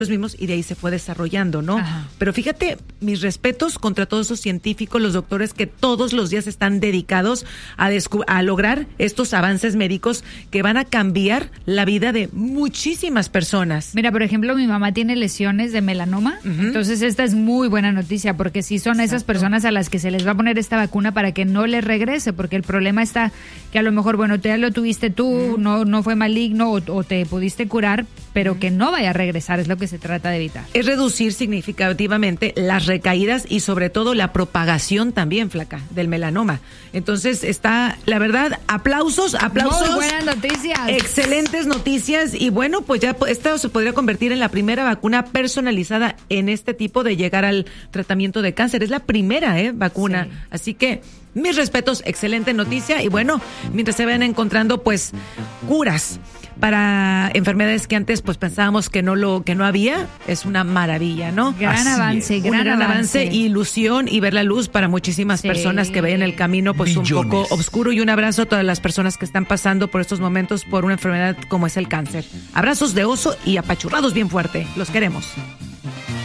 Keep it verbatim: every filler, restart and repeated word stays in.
mismos y de ahí se fue desarrollando, ¿no? Ajá. Pero fíjate, mis respetos contra todos esos científicos, los doctores que todos los días están dedicados a, descu- a lograr estos avances médicos que van a cambiar la vida de muchísimas personas. Mira, por ejemplo, mi mamá tiene lesiones de melanoma, uh-huh. entonces esta es muy buena noticia, porque sí son Exacto. esas personas a las que se les va a poner esta vacuna para que no les regrese, porque el problema está que a lo mejor, bueno, ya lo tuviste tú, uh-huh. no, no fue maligno o, o te pudiste curar, pero uh-huh. que no vaya a regresar, es lo que se trata de evitar. Es reducir significativamente las recaídas y sobre todo la propagación también, flaca, del melanoma. Entonces está, la verdad, aplausos, aplausos. Muy buenas noticias. Excelentes noticias y bueno, pues ya esto se podría convertir en la primera vacuna personalizada en este tipo de llegar al tratamiento de cáncer. Es la primera eh, vacuna, sí. Así que mis respetos, excelente noticia y bueno, mientras se vayan encontrando pues curas para enfermedades que antes pues pensábamos que no lo que no había, es una maravilla, ¿no? Gran Así avance, es. gran, Un gran avance, avance, ilusión y ver la luz para muchísimas sí. personas que ven el camino pues Millones. un poco oscuro y un abrazo a todas las personas que están pasando por estos momentos por una enfermedad como es el cáncer. Abrazos de oso y apachurrados bien fuerte. Los queremos.